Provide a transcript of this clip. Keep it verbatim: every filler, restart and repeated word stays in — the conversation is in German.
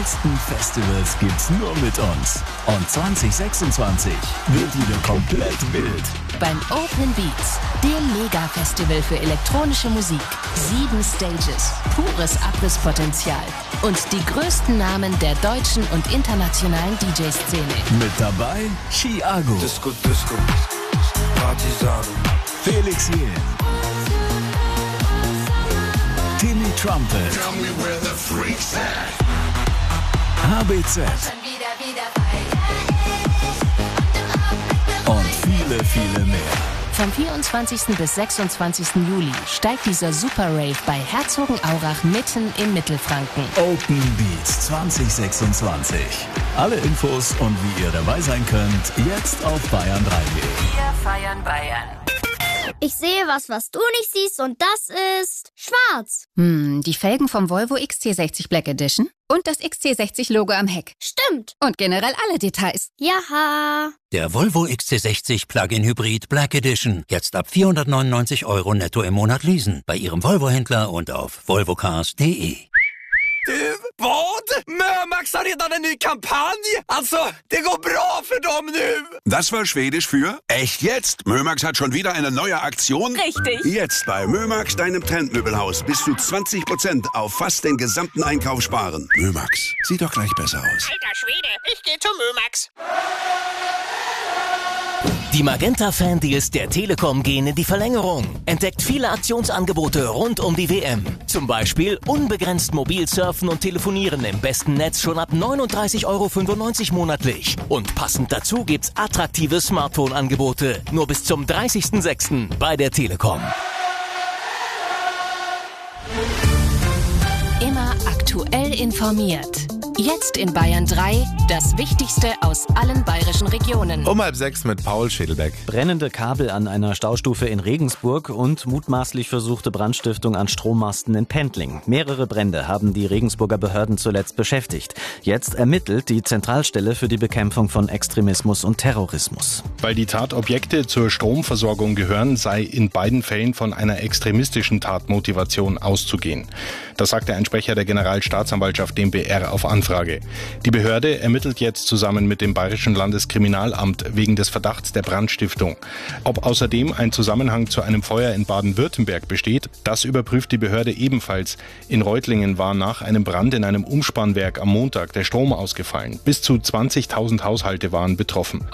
geilsten Festivals gibt's nur mit uns. Und zwanzig sechsundzwanzig wird wieder komplett wild. Beim Open Beats, dem Mega-Festival für elektronische Musik. Sieben Stages, pures Abrisspotenzial und die größten Namen der deutschen und internationalen D J-Szene. Mit dabei Chiago, Disco, Disco, Partisanen, Felix Jähn, Timmy Trumpet, H B Z und viele, viele mehr. Vom vierundzwanzigsten bis sechsundzwanzigsten Juli steigt dieser Super Rave bei Herzogenaurach mitten in Mittelfranken. Open Beats zwanzig sechsundzwanzig. Alle Infos und wie ihr dabei sein könnt, jetzt auf bayern drei punkt de. Wir feiern Bayern. Ich sehe was, was du nicht siehst, und das ist schwarz. Hm, die Felgen vom Volvo X C sechzig Black Edition und das X C sechzig Logo am Heck. Stimmt. Und generell alle Details. Jaha. Der Volvo X C sechzig Plug-in Hybrid Black Edition. Jetzt ab vierhundertneunundneunzig Euro netto im Monat leasen. Bei Ihrem Volvo-Händler und auf volvocars punkt de. Du, vad? Mömax har redan en ny kampanj! Alltså, det går bra för dem nu! Das war Schwedisch für echt jetzt. Mömax hat schon wieder eine neue Aktion. Richtig. Jetzt bei Mömax, deinem Trendmöbelhaus, bis zu zwanzig Prozent auf fast den gesamten Einkauf sparen. Mömax, sieht doch gleich besser aus. Alter Schwede, ich geh zum Mömax. Die Magenta-Fan-Deals der Telekom gehen in die Verlängerung. Entdeckt viele Aktionsangebote rund um die W M. Zum Beispiel unbegrenzt mobil surfen und telefonieren im besten Netz schon ab neununddreißig Euro fünfundneunzig monatlich. Und passend dazu gibt's attraktive Smartphone-Angebote. Nur bis zum dreißigsten sechsten bei der Telekom. Immer aktuell informiert. Jetzt in Bayern drei, das Wichtigste aus allen bayerischen Regionen. Um halb sechs mit Paul Schädelbeck. Brennende Kabel an einer Staustufe in Regensburg und mutmaßlich versuchte Brandstiftung an Strommasten in Pendling. Mehrere Brände haben die Regensburger Behörden zuletzt beschäftigt. Jetzt ermittelt die Zentralstelle für die Bekämpfung von Extremismus und Terrorismus. Weil die Tatobjekte zur Stromversorgung gehören, sei in beiden Fällen von einer extremistischen Tatmotivation auszugehen. Das sagte ein Sprecher der Generalstaatsanwaltschaft dem B R auf Anfrage. Die Behörde ermittelt jetzt zusammen mit dem Bayerischen Landeskriminalamt wegen des Verdachts der Brandstiftung. Ob außerdem ein Zusammenhang zu einem Feuer in Baden-Württemberg besteht, das überprüft die Behörde ebenfalls. In Reutlingen war nach einem Brand in einem Umspannwerk am Montag der Strom ausgefallen. Bis zu zwanzigtausend Haushalte waren betroffen.